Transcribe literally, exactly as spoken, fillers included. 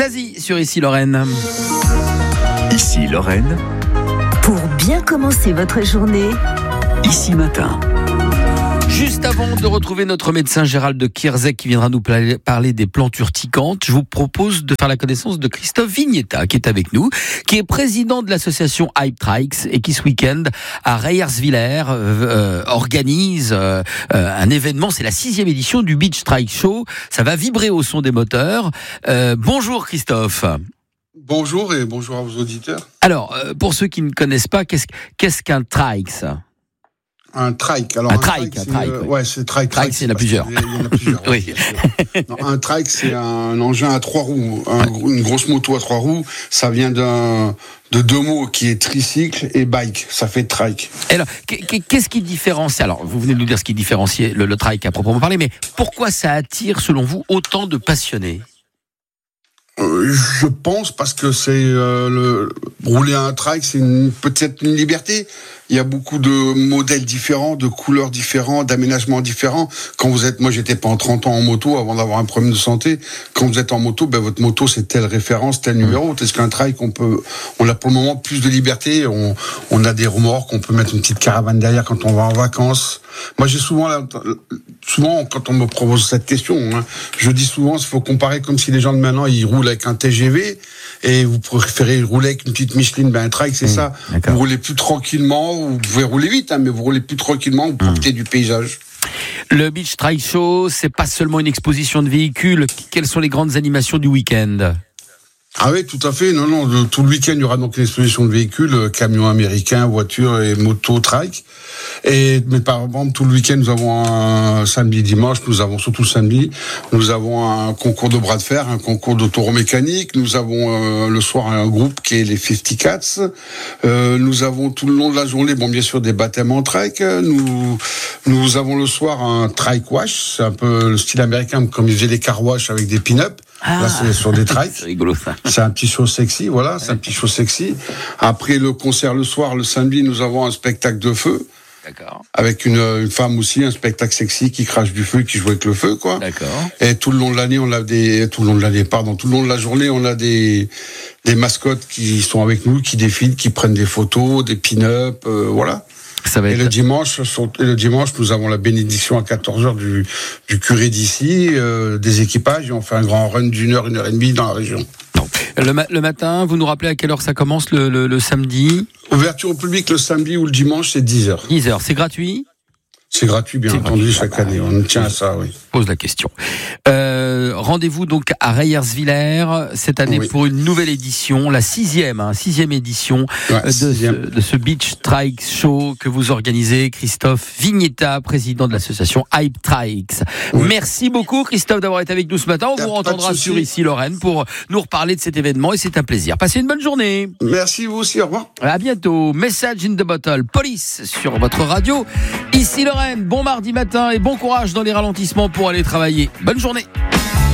Zazie sur Ici Lorraine. Ici Lorraine. Pour bien commencer votre journée, Ici Matin. Juste avant de retrouver notre médecin Gérald de Kierzek qui viendra nous parler des plantes urticantes, je vous propose de faire la connaissance de Christophe Vignetta qui est avec nous, qui est président de l'association Hyptrix et qui ce week-end à Reyerswiller euh, organise euh, un événement. C'est la sixième édition du Beach Trike Show. Ça va vibrer au son des moteurs. Euh, bonjour Christophe. Bonjour et bonjour à vos auditeurs. Alors, euh, pour ceux qui ne connaissent pas, qu'est-ce, qu'est-ce qu'un trike ça ? Un trike. Alors, un, un trike, trike, un c'est, trike. euh, Oui. ouais, c'est trike. Trike, c'est il y en a plusieurs. Il y en a plusieurs. Oui. Ouais, non, un trike, c'est un engin à trois roues. Un, ouais. Une grosse moto à trois roues. Ça vient d'un, de deux mots qui est tricycle et bike. Ça fait trike. Et alors, qu'est-ce qui différencie? Alors, vous venez de nous dire ce qui différencie le, le trike à proprement parler, mais pourquoi ça attire, selon vous, autant de passionnés? Euh, je pense parce que c'est euh, le rouler un trike, c'est une, peut-être une liberté. Il y a beaucoup de modèles différents, de couleurs différentes, d'aménagements différents. Quand vous êtes, moi j'étais pendant trente ans en moto avant d'avoir un problème de santé. Quand vous êtes en moto, ben votre moto c'est telle référence, tel numéro. Est-ce qu'un trike, on peut, on a pour le moment plus de liberté. On, on a des remorques, on peut mettre une petite caravane derrière quand on va en vacances. Moi j'ai souvent, souvent quand on me propose cette question, hein, je dis souvent il faut comparer comme si les gens de maintenant ils roulent avec un T G V et vous préférez rouler avec une petite Michelin. Ben un trike c'est mmh, ça. D'accord. Vous roulez plus tranquillement. Vous pouvez rouler vite, hein, mais vous roulez plus tranquillement, vous profitez mmh. du paysage. Le Beach Trike Show, c'est pas seulement une exposition de véhicules. Quelles sont les grandes animations du week-end ? Ah oui, tout à fait. Non, non, le, tout le week-end, il y aura donc une exposition de véhicules, euh, camions américains, voitures et motos, trike. Et, mais par exemple, tout le week-end, nous avons un samedi, dimanche, nous avons surtout samedi, nous avons un concours de bras de fer, un concours d'autoromécanique. Nous avons euh, le soir un groupe qui est les cinquante Cats. Euh, nous avons tout le long de la journée, bon, bien sûr, des baptêmes en trike. Nous, nous avons le soir un trike wash. C'est un peu le style américain, comme ils faisaient les car wash avec des pin-up. Ah, là, c'est sur des trikes. C'est rigolo, ça. C'est un petit show sexy, voilà, c'est un petit show sexy. Après le concert le soir, le samedi, nous avons un spectacle de feu. D'accord. Avec une, une femme aussi, un spectacle sexy qui crache du feu, qui joue avec le feu, quoi. D'accord. Et tout le long de l'année, on a des, tout le long de l'année, pardon, tout le long de la journée, on a des, des mascottes qui sont avec nous, qui défilent, qui prennent des photos, des pin-up, euh, voilà. Ça va être... Et le dimanche, et le dimanche, nous avons la bénédiction à quatorze heures du, du curé d'ici, euh, des équipages, et on fait un grand run d'une heure, une heure et demie dans la région. Le, ma- le matin, vous nous rappelez à quelle heure ça commence le, le, le samedi ? Ouverture au public le samedi ou le dimanche, c'est dix heures. dix heures, c'est gratuit ? C'est gratuit, bien c'est entendu, gratuit. chaque Ah bah, année. On tient à ça, oui. Pose la question. Euh, rendez-vous donc à Reyerswiller cette année oui. pour une nouvelle édition, la sixième, hein, sixième édition ouais, de, sixième. Ce, de ce Beach Trike Show que vous organisez, Christophe Vignetta, président de l'association Hyptrix. Oui. Merci beaucoup, Christophe, d'avoir été avec nous ce matin. On vous entendra sur Ici Lorraine pour nous reparler de cet événement et c'est un plaisir. Passez une bonne journée. Merci, vous aussi. Au revoir. À bientôt. Message in the bottle. Police sur votre radio. Ici Lorraine. Bon mardi matin et bon courage dans les ralentissements pour aller travailler. Bonne journée.